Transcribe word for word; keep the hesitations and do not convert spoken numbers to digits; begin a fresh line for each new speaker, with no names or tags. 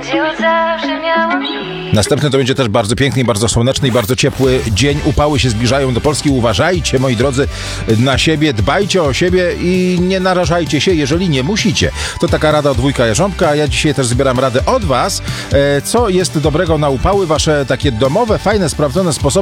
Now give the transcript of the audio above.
gdzie od zawsze miałam iść.
Następny to będzie też bardzo piękny i bardzo słoneczny i bardzo ciepły dzień. Upały się zbliżają do Polski. Uważajcie, moi drodzy, na siebie, dbajcie o siebie i nie narażajcie się, jeżeli nie musicie. To taka rada od wujka Jarząbka, a ja dzisiaj też zbieram radę od was, co jest dobrego na upały, wasze takie domowe, fajne, sprawdzone sposoby